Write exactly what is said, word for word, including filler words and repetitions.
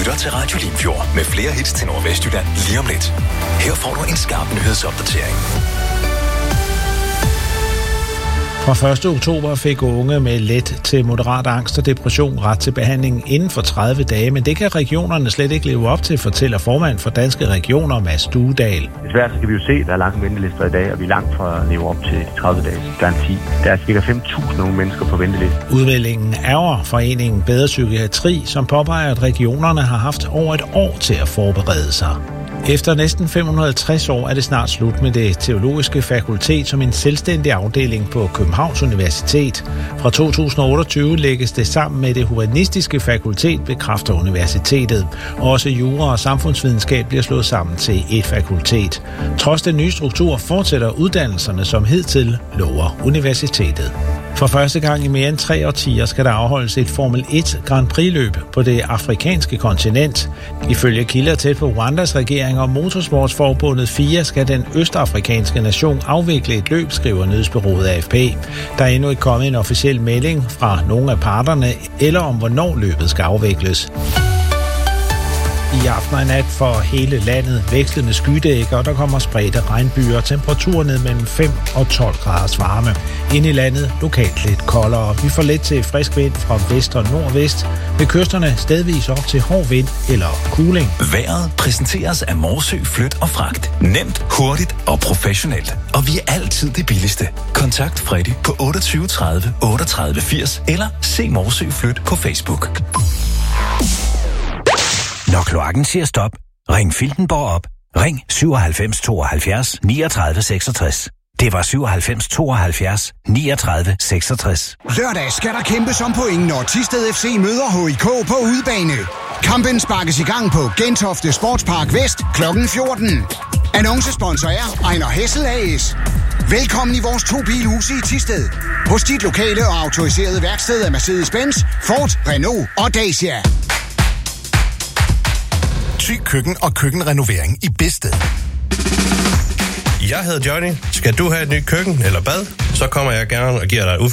lytter til Radio Limfjord med flere hits til Nordvestjylland lige om lidt. Her får du en skarp nyhedsopdatering. Fra første oktober fik unge med let til moderat angst og depression ret til behandling inden for tredive dage, men det kan regionerne slet ikke leve op til, fortæller formand for Danske Regioner, Mads Duedal. Desværre så kan vi jo se, at der er lange ventelister i dag, og vi er langt fra at leve op til tredive dages garanti. Der er cirka fem tusind unge mennesker på venteliste. Udmeldingen ærger foreningen Bedre Psykiatri, som påpeger, at regionerne har haft over et år til at forberede sig. Efter næsten fem hundrede og halvtreds år er det snart slut med det teologiske fakultet som en selvstændig afdeling på Københavns Universitet. Fra to tusind og otteogtyve lægges det sammen med det humanistiske fakultet, bekræfter universitetet. Også jura og samfundsvidenskab bliver slået sammen til et fakultet. Trods den nye struktur fortsætter uddannelserne som hidtil, lover universitetet. For første gang i mere end tre årtier skal der afholdes et Formel et Grand Prix-løb på det afrikanske kontinent. Ifølge kilder tæt på Rwandas regering og Motorsportsforbundet F I A skal den østafrikanske nation afvikle et løb, skriver nyhedsbureauet A F P. Der er endnu ikke kommet en officiel melding fra nogle af parterne eller om, hvornår løbet skal afvikles. I aften og nat for hele landet vekslende skydækker, og der kommer spredte regnbyer, temperaturer ned mellem fem og tolv graders varme. Ind i landet lokalt lidt koldere. Vi får let til frisk vind fra vest og nordvest. Ved kysterne stedvis op til hård vind eller kuling. Vejret præsenteres af Morsø Flyt og Fragt. Nemt, hurtigt og professionelt. Og vi er altid det billigste. Kontakt Freddy på otteogtyve tredive otteogtredive firs eller se Morsø Flyt på Facebook. Når kloakken siger stop, ring Filtenborg op. Ring syvoghalvfems tooghalvfjerds niogtredive seksogtres. Det var syvoghalvfems tooghalvfjerds niogtredive seksogtres. Lørdag skal der kæmpes om point, når Thisted F C møder H I K på udebane. Kampen sparkes i gang på Gentofte Sportspark Vest klokken fjorten. Annoncesponsor er Ejner Hessel A S. Velkommen i vores to bilhuse i Thisted. Hos dit lokale og autoriserede værksted af Mercedes-Benz, Ford, Renault og Dacia. Thy Køkken og køkkenrenovering i Bedsted. Jeg hedder Johnny. Skal du have et nyt køkken eller bad, så kommer jeg gerne og giver dig